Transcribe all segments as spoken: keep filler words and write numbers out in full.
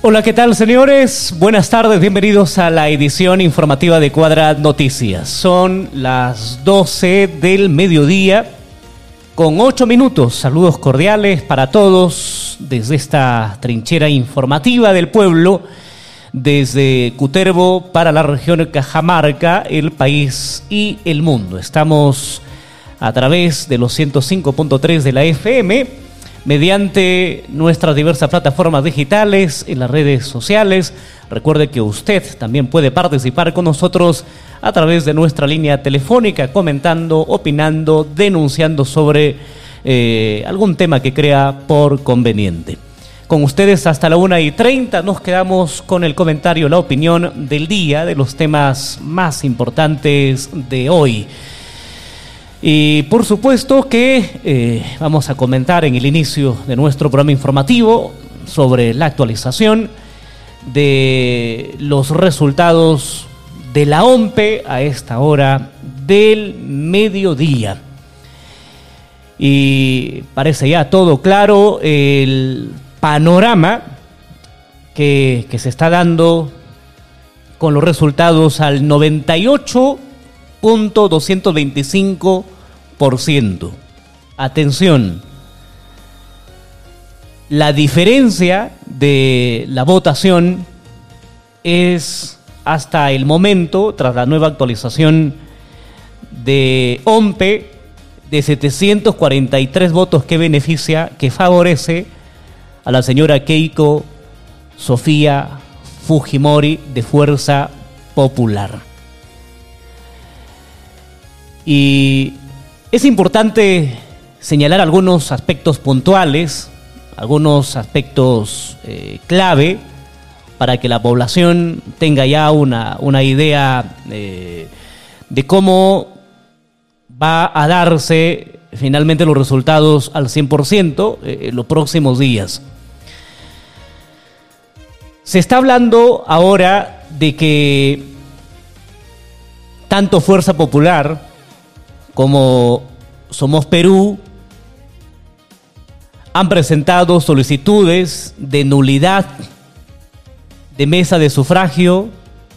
Hola, ¿qué tal, señores? Buenas tardes, bienvenidos a la edición informativa de Cuadra Noticias. Son las doce del mediodía con ocho minutos. Saludos cordiales para todos desde esta trinchera informativa del pueblo, desde Cutervo para la región de Cajamarca, el país y el mundo. Estamos a través de los ciento cinco punto tres de la F M, mediante nuestras diversas plataformas digitales, en las redes sociales. Recuerde que usted también puede participar con nosotros a través de nuestra línea telefónica, comentando, opinando, denunciando sobre eh, algún tema que crea por conveniente. Con ustedes hasta la una y treinta nos quedamos con el comentario, la opinión del día, de los temas más importantes de hoy. Y por supuesto que eh, vamos a comentar en el inicio de nuestro programa informativo sobre la actualización de los resultados de la O M P E a esta hora del mediodía. Y parece ya todo claro el panorama que, que se está dando con los resultados al noventa y ocho punto doscientos veinticinco por ciento. Atención, la diferencia de la votación es hasta el momento, tras la nueva actualización de O M P E, de setecientos cuarenta y tres votos que beneficia, que favorece a la señora Keiko Sofía Fujimori de Fuerza Popular. Y es importante señalar algunos aspectos puntuales, algunos aspectos eh, clave, para que la población tenga ya una, una idea eh, de cómo va a darse finalmente los resultados al cien por ciento eh, en los próximos días. Se está hablando ahora de que tanto Fuerza Popular como Somos Perú han presentado solicitudes de nulidad de mesa de sufragio,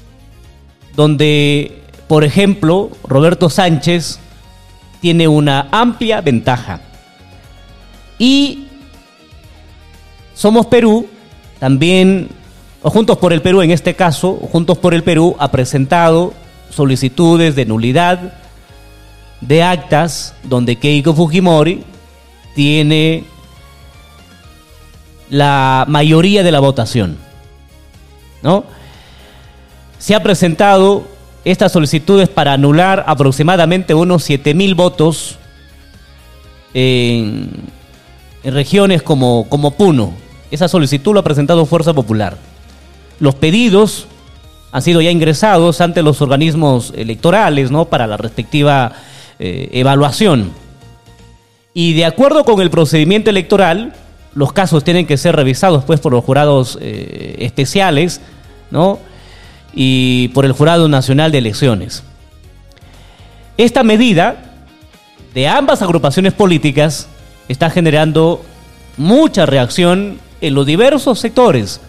donde, por ejemplo, Roberto Sánchez tiene una amplia ventaja. Y Somos Perú también, o Juntos por el Perú en este caso, Juntos por el Perú ha presentado solicitudes de nulidad de actas donde Keiko Fujimori tiene la mayoría de la votación, ¿no? Se ha presentado estas solicitudes para anular aproximadamente unos siete mil votos en, en regiones como, como Puno. Esa solicitud lo ha presentado Fuerza Popular. Los pedidos han sido ya ingresados ante los organismos electorales, ¿no?, para la respectiva Eh, evaluación. Y de acuerdo con el procedimiento electoral, los casos tienen que ser revisados pues por los jurados eh, especiales, ¿no?, y por el Jurado Nacional de Elecciones. Esta medida de ambas agrupaciones políticas está generando mucha reacción en los diversos sectores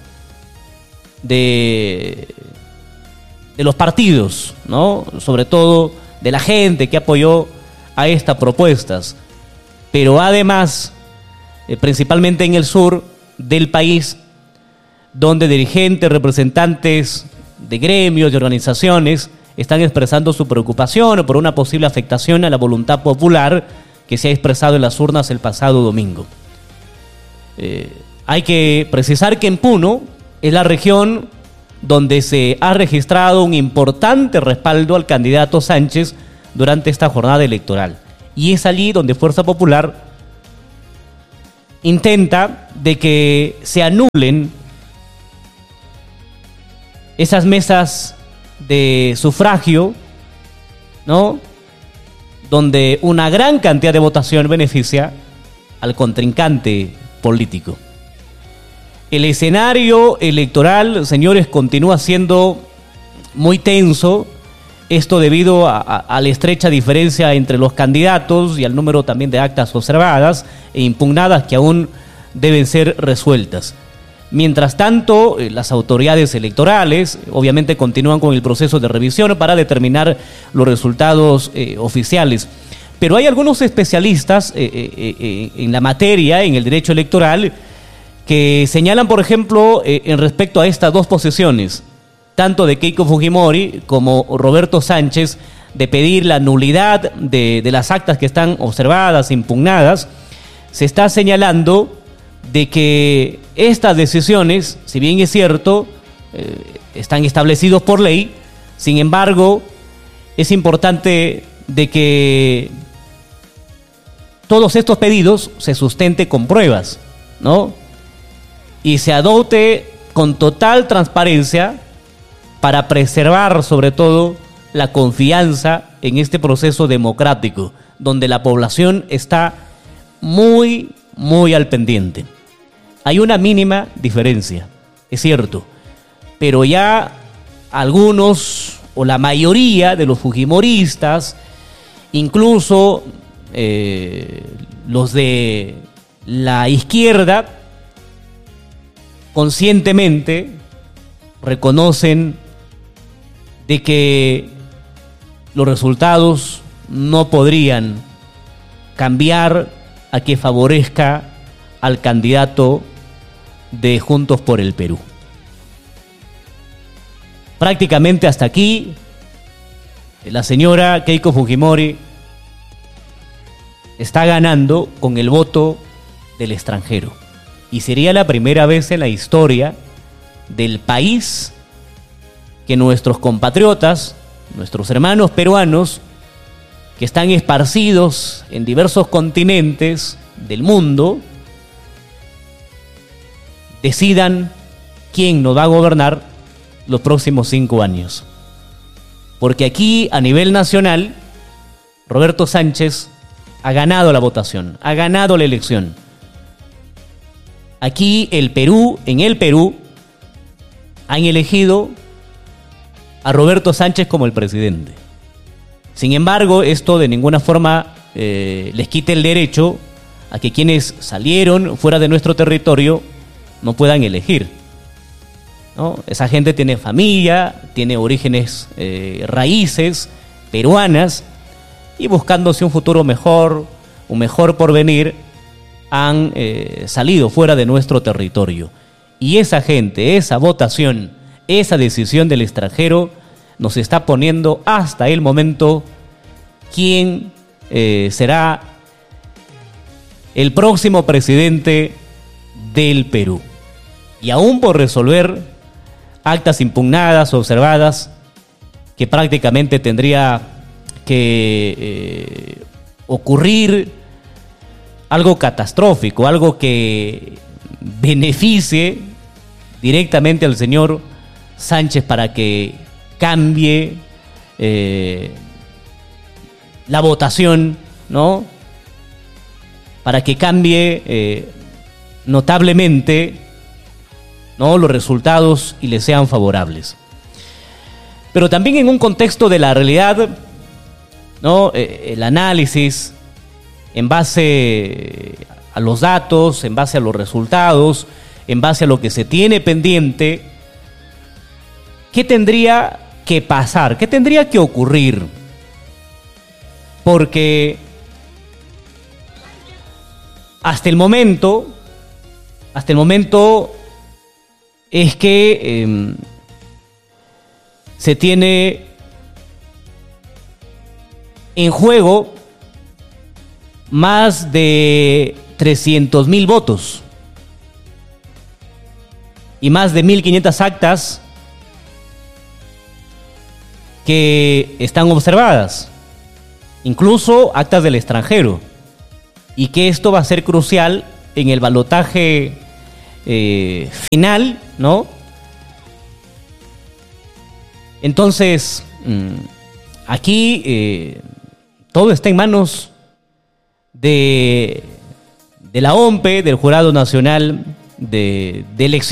de, de los partidos, ¿no?, sobre todo de la gente que apoyó a estas propuestas, pero además, eh, principalmente en el sur del país, donde dirigentes, representantes de gremios y organizaciones están expresando su preocupación por una posible afectación a la voluntad popular que se ha expresado en las urnas el pasado domingo. Eh, hay que precisar que en Puno es la región donde se ha registrado un importante respaldo al candidato Sánchez durante esta jornada electoral. Y es allí donde Fuerza Popular intenta de que se anulen esas mesas de sufragio, ¿no?, donde una gran cantidad de votación beneficia al contrincante político. El escenario electoral, señores, continúa siendo muy tenso. Esto debido a, a, a la estrecha diferencia entre los candidatos y al número también de actas observadas e impugnadas que aún deben ser resueltas. Mientras tanto, las autoridades electorales obviamente continúan con el proceso de revisión para determinar los resultados eh, oficiales. Pero hay algunos especialistas eh, eh, eh, en la materia, en el derecho electoral, que señalan, por ejemplo, eh, en respecto a estas dos posiciones, tanto de Keiko Fujimori como Roberto Sánchez, de pedir la nulidad de, de las actas que están observadas, impugnadas. Se está señalando de que estas decisiones, si bien es cierto, eh, están establecidos por ley, sin embargo, es importante de que todos estos pedidos se sustente con pruebas, ¿no? Y se adopte con total transparencia para preservar, sobre todo, la confianza en este proceso democrático, donde la población está muy, muy al pendiente. Hay una mínima diferencia, es cierto, pero ya algunos o la mayoría de los fujimoristas, incluso eh, los de la izquierda, conscientemente reconocen de que los resultados no podrían cambiar a que favorezca al candidato de Juntos por el Perú. Prácticamente hasta aquí, la señora Keiko Fujimori está ganando con el voto del extranjero. Y sería la primera vez en la historia del país que nuestros compatriotas, nuestros hermanos peruanos, que están esparcidos en diversos continentes del mundo, decidan quién nos va a gobernar los próximos cinco años. Porque aquí, a nivel nacional, Roberto Sánchez ha ganado la votación, ha ganado la elección. Aquí, el Perú, en el Perú, han elegido a Roberto Sánchez como el presidente. Sin embargo, esto de ninguna forma eh, les quita el derecho a que quienes salieron fuera de nuestro territorio no puedan elegir, ¿no? Esa gente tiene familia, tiene orígenes, eh, raíces peruanas, y buscándose un futuro mejor, un mejor porvenir, han eh, salido fuera de nuestro territorio. Y esa gente, esa votación, esa decisión del extranjero nos está poniendo hasta el momento quién eh, será el próximo presidente del Perú. Y aún por resolver actas impugnadas, observadas, que prácticamente tendría que eh, ocurrir algo catastrófico, algo que beneficie directamente al señor Sánchez para que cambie eh, la votación, ¿no? Para que cambie eh, notablemente, ¿no?, los resultados y le sean favorables. Pero también en un contexto de la realidad, ¿no?, eh, el análisis en base a los datos, en base a los resultados, en base a lo que se tiene pendiente, ¿qué tendría que pasar? ¿Qué tendría que ocurrir? Porque hasta el momento, hasta el momento es que eh, se tiene en juego más de trescientos mil votos y más de mil quinientas actas que están observadas, incluso actas del extranjero, y que esto va a ser crucial en el balotaje eh, final, ¿no? Entonces, mmm, aquí eh, todo está en manos de, de la O M P E, del Jurado Nacional de, de Elecciones.